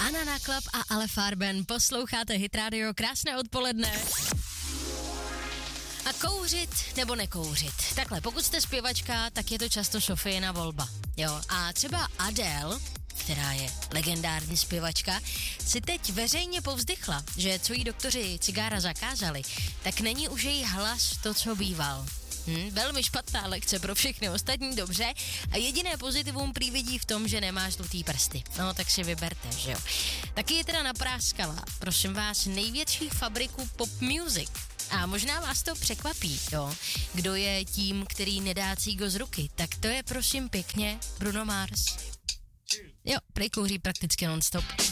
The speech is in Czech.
Banana Club a Ale Farben. Posloucháte Hit Radio, krásné odpoledne. A kouřit nebo nekouřit? Takhle, pokud jste zpěvačka, tak je to často Sofijina volba. Jo, a třeba Adele, která je legendární zpěvačka, si teď veřejně povzdychla, že co jí doktoři cigára zakázali, tak není už její hlas to, co býval. Velmi špatná lekce pro všechny ostatní, dobře. A jediné pozitivum prý vidí v tom, že nemá žlutý prsty. No, tak si vyberte, že jo. Taky je teda napráskala, prosím vás, největší fabriku pop music. A možná vás to překvapí, jo. Kdo je tím, který nedá cígo z ruky, tak to je prosím pěkně Bruno Mars. Jo, prej kouří prakticky non-stop.